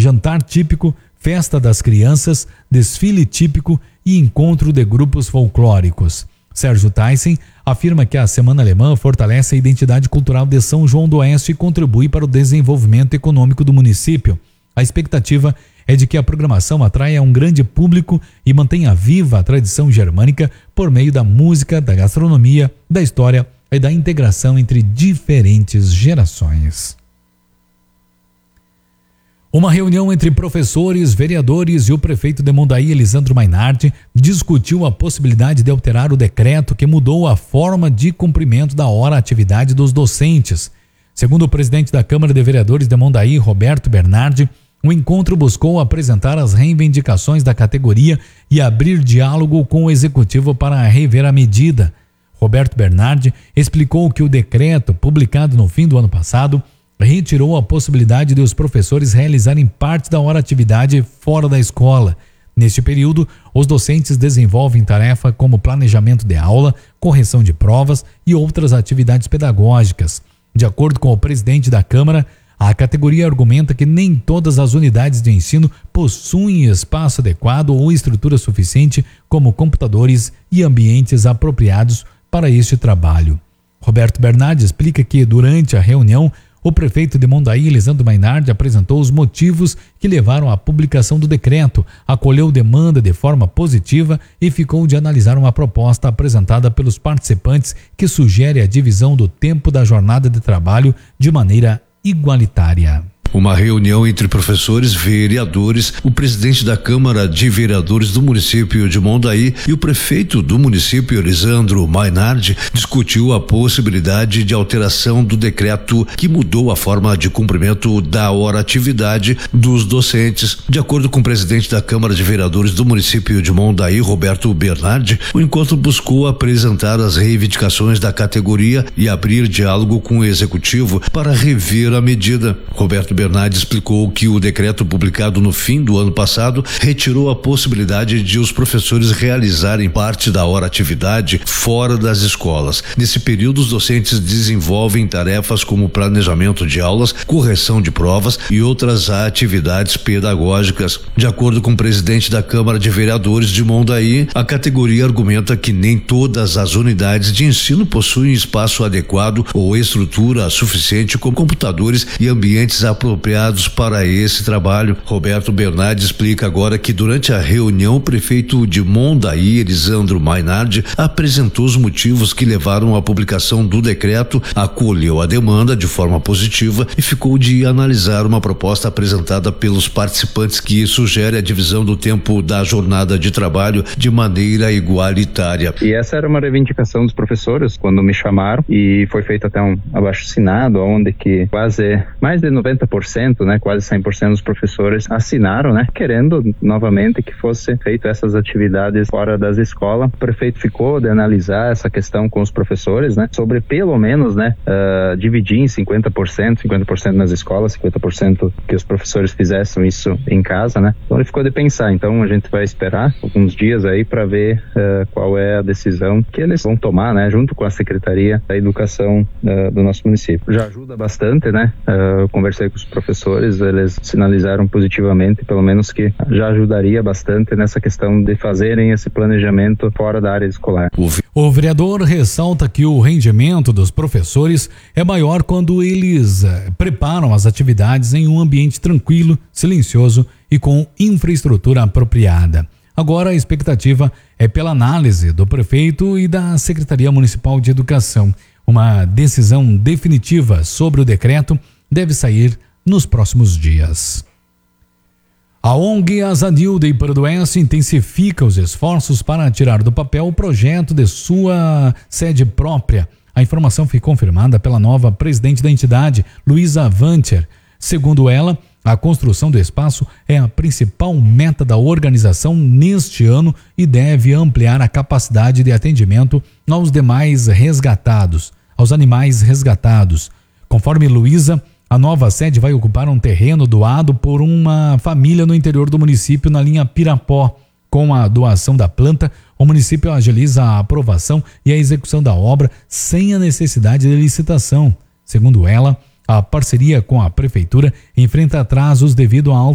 jantar típico, festa das crianças, desfile típico e encontro de grupos folclóricos. Sérgio Thyssen afirma que a Semana Alemã fortalece a identidade cultural de São João do Oeste e contribui para o desenvolvimento econômico do município. A expectativa é de que a programação atraia um grande público e mantenha viva a tradição germânica por meio da música, da gastronomia, da história e da integração entre diferentes gerações. Uma reunião entre professores, vereadores e o prefeito de Mondaí, Elisandro Mainardi, discutiu a possibilidade de alterar o decreto que mudou a forma de cumprimento da hora-atividade dos docentes. Segundo o presidente da Câmara de Vereadores de Mondaí, Roberto Bernardi, o encontro buscou apresentar as reivindicações da categoria e abrir diálogo com o executivo para rever a medida. Roberto Bernardi explicou que o decreto, publicado no fim do ano passado, retirou a possibilidade de os professores realizarem parte da hora-atividade fora da escola. Neste período, os docentes desenvolvem tarefa como planejamento de aula, correção de provas e outras atividades pedagógicas. De acordo com o presidente da Câmara, a categoria argumenta que nem todas as unidades de ensino possuem espaço adequado ou estrutura suficiente, como computadores e ambientes apropriados para este trabalho. Roberto Bernardi explica que, durante a reunião, o prefeito de Mondaí, Elisandro Mainardi, apresentou os motivos que levaram à publicação do decreto, acolheu demanda de forma positiva e ficou de analisar uma proposta apresentada pelos participantes que sugere a divisão do tempo da jornada de trabalho de maneira igualitária. Uma reunião entre professores, vereadores, o presidente da Câmara de Vereadores do município de Mondaí e o prefeito do município, Elisandro Mainardi, discutiu a possibilidade de alteração do decreto que mudou a forma de cumprimento da hora-atividade dos docentes. De acordo com o presidente da Câmara de Vereadores do município de Mondaí, Roberto Bernardi, o encontro buscou apresentar as reivindicações da categoria e abrir diálogo com o executivo para rever a medida. Roberto Bernardi explicou que o decreto publicado no fim do ano passado retirou a possibilidade de os professores realizarem parte da hora-atividade fora das escolas. Nesse período, os docentes desenvolvem tarefas como planejamento de aulas, correção de provas e outras atividades pedagógicas. De acordo com o presidente da Câmara de Vereadores de Mondaí, a categoria argumenta que nem todas as unidades de ensino possuem espaço adequado ou estrutura suficiente com computadores e ambientes apropriados para esse trabalho. Roberto Bernardi explica agora que durante a reunião o prefeito de Mondaí, Elisandro Mainardi, apresentou os motivos que levaram à publicação do decreto, acolheu a demanda de forma positiva e ficou de analisar uma proposta apresentada pelos participantes que sugere a divisão do tempo da jornada de trabalho de maneira igualitária. E essa era uma reivindicação dos professores quando me chamaram, e foi feito até um abaixo-assinado onde que quase mais de 90%, né, quase 100% dos professores assinaram, né, querendo novamente que fosse feito essas atividades fora das escolas. O prefeito ficou de analisar essa questão com os professores, né, sobre pelo menos, né, dividir em 50% nas escolas, 50% que os professores fizessem isso em casa, né. Então ele ficou de pensar. Então a gente vai esperar alguns dias aí para ver qual é a decisão que eles vão tomar, né, junto com a Secretaria da Educação do nosso município. Já ajuda bastante, né. Eu conversei com os professores, eles sinalizaram positivamente, pelo menos que já ajudaria bastante nessa questão de fazerem esse planejamento fora da área escolar. O vereador ressalta que o rendimento dos professores é maior quando eles preparam as atividades em um ambiente tranquilo, silencioso e com infraestrutura apropriada. Agora a expectativa é pela análise do prefeito e da Secretaria Municipal de Educação. Uma decisão definitiva sobre o decreto deve sair nos próximos dias. A ONG Azanil de Iparanduense intensifica os esforços para tirar do papel o projeto de sua sede própria. A informação foi confirmada pela nova presidente da entidade, Luísa Vanter. Segundo ela, a construção do espaço é a principal meta da organização neste ano e deve ampliar a capacidade de atendimento aos animais resgatados. Conforme Luísa, a nova sede vai ocupar um terreno doado por uma família no interior do município, na linha Pirapó. Com a doação da planta, o município agiliza a aprovação e a execução da obra sem a necessidade de licitação. Segundo ela, a parceria com a prefeitura enfrenta atrasos devido à alta